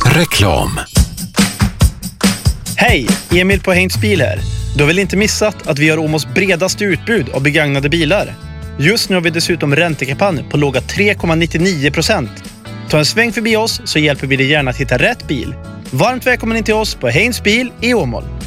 Reklam. Hej, Emil på Heinz Bil här. Du har väl inte missat att vi har Åmåls bredaste utbud av begagnade bilar? Just nu har vi dessutom räntekampanj på låga 3,99%. Ta en sväng förbi oss så hjälper vi dig gärna att hitta rätt bil. Varmt välkommen in till oss på Heinz Bil i Åmål.